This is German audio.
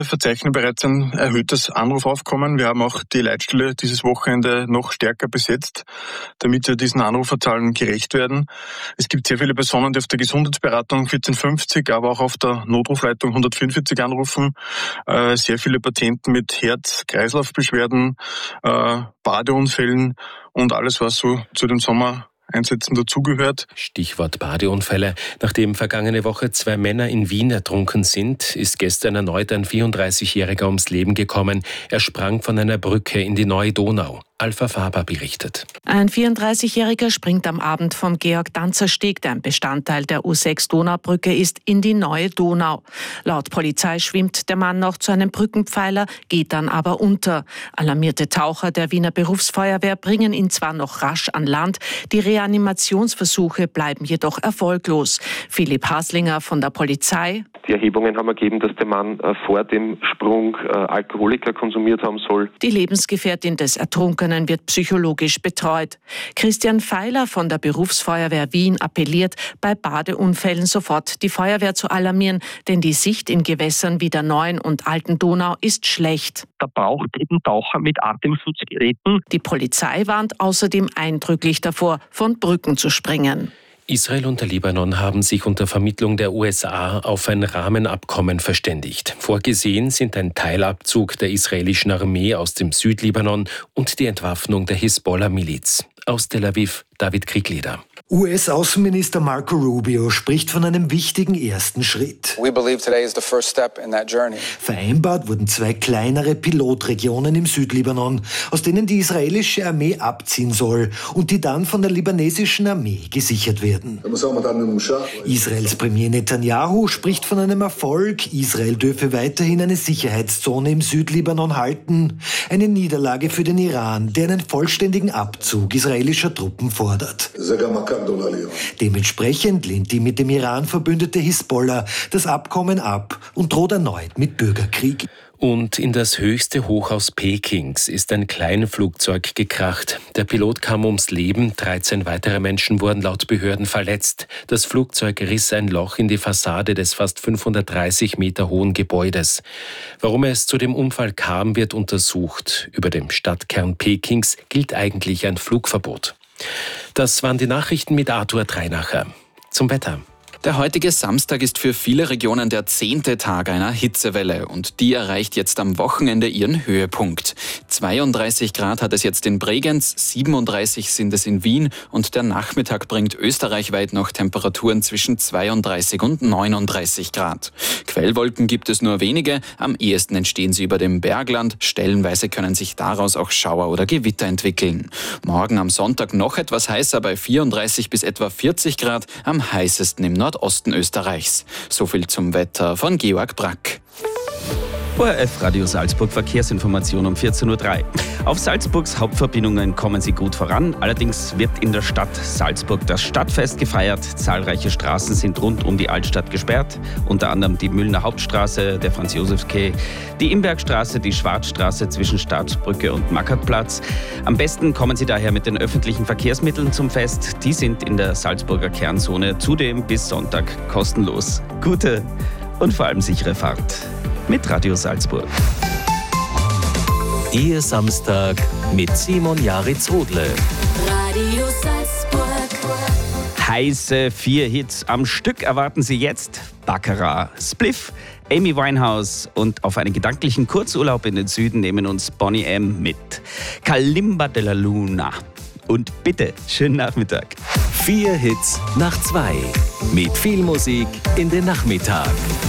Wir verzeichnen bereits ein erhöhtes Anrufaufkommen. Wir haben auch die Leitstelle dieses Wochenende noch stärker besetzt, damit wir diesen Anruferzahlen gerecht werden. Es gibt sehr viele Personen, die auf der Gesundheitsberatung 1450, aber auch auf der Notrufleitung 144 anrufen. Sehr viele Patienten mit Herz-Kreislauf-Beschwerden, Badeunfällen und alles, was so zu den Sommereinsätzen dazugehört. Stichwort Badeunfälle. Nachdem vergangene Woche 2 Männer in Wien ertrunken sind, ist gestern erneut ein 34-Jähriger ums Leben gekommen. Er sprang von einer Brücke in die Neue Donau. Alpha Faber berichtet. Ein 34-Jähriger springt am Abend vom Georg-Danzer-Steg, der ein Bestandteil der U6-Donaubrücke ist, in die Neue Donau. Laut Polizei schwimmt der Mann noch zu einem Brückenpfeiler, geht dann aber unter. Alarmierte Taucher der Wiener Berufsfeuerwehr bringen ihn zwar noch rasch an Land, die Reanimationsversuche bleiben jedoch erfolglos. Philipp Haslinger von der Polizei. Die Erhebungen haben ergeben, dass der Mann vor dem Sprung Alkoholiker konsumiert haben soll. Die Lebensgefährtin des Ertrunkenen wird psychologisch betreut. Christian Feiler von der Berufsfeuerwehr Wien appelliert, bei Badeunfällen sofort die Feuerwehr zu alarmieren, denn die Sicht in Gewässern wie der Neuen und Alten Donau ist schlecht. Da braucht eben Taucher mit Atemschutzgeräten. Die Polizei warnt außerdem eindrücklich davor, von Brücken zu springen. Israel und der Libanon haben sich unter Vermittlung der USA auf ein Rahmenabkommen verständigt. Vorgesehen sind ein Teilabzug der israelischen Armee aus dem Südlibanon und die Entwaffnung der Hisbollah-Miliz. Aus Tel Aviv, David Kriegleder. US-Außenminister Marco Rubio spricht von einem wichtigen ersten Schritt. We believe today is the first step in that journey. Vereinbart wurden 2 kleinere Pilotregionen im Südlibanon, aus denen die israelische Armee abziehen soll und die dann von der libanesischen Armee gesichert werden. Israels Premier Netanyahu spricht von einem Erfolg. Israel dürfe weiterhin eine Sicherheitszone im Südlibanon halten. Eine Niederlage für den Iran, der einen vollständigen Abzug israelischer Truppen fordert. Dementsprechend lehnt die mit dem Iran verbündete Hisbollah das Abkommen ab und droht erneut mit Bürgerkrieg. Und in das höchste Hochhaus Pekings ist ein Kleinflugzeug gekracht. Der Pilot kam ums Leben, 13 weitere Menschen wurden laut Behörden verletzt. Das Flugzeug riss ein Loch in die Fassade des fast 530 Meter hohen Gebäudes. Warum es zu dem Unfall kam, wird untersucht. Über dem Stadtkern Pekings gilt eigentlich ein Flugverbot. Das waren die Nachrichten mit Arthur Dreinacher. Zum Wetter. Der heutige Samstag ist für viele Regionen der 10. Tag einer Hitzewelle und die erreicht jetzt am Wochenende ihren Höhepunkt. 32 Grad hat es jetzt in Bregenz, 37 sind es in Wien und der Nachmittag bringt österreichweit noch Temperaturen zwischen 32 und 39 Grad. Quellwolken gibt es nur wenige, am ehesten entstehen sie über dem Bergland, stellenweise können sich daraus auch Schauer oder Gewitter entwickeln. Morgen am Sonntag noch etwas heißer bei 34 bis etwa 40 Grad, am heißesten im Nordosten Österreichs. So viel zum Wetter von Georg Brack. ORF Radio Salzburg Verkehrsinformation um 14.03 Uhr. Auf Salzburgs Hauptverbindungen kommen sie gut voran. Allerdings wird in der Stadt Salzburg das Stadtfest gefeiert. Zahlreiche Straßen sind rund um die Altstadt gesperrt. Unter anderem die Mühlner Hauptstraße, der Franz-Josefs-Quai, die Imbergstraße, die Schwarzstraße zwischen Staatsbrücke und Mackertplatz. Am besten kommen Sie daher mit den öffentlichen Verkehrsmitteln zum Fest. Die sind in der Salzburger Kernzone zudem bis Sonntag kostenlos. Gute und vor allem sichere Fahrt mit Radio Salzburg. Ihr Samstag mit Simon Jaritz-Rodle. Radio Salzburg. Heiße 4 Hits am Stück erwarten Sie jetzt. Baccarat, Spliff, Amy Winehouse und auf einen gedanklichen Kurzurlaub in den Süden nehmen uns Boney M. mit. Kalimba de la Luna. Und bitte, schönen Nachmittag. 4 Hits nach 2. Mit viel Musik in den Nachmittag.